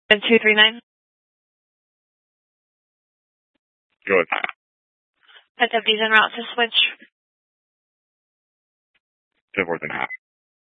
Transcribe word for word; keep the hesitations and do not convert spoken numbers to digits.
And two three nine. Go with That deputy's en route to switch. ten fourth and a half.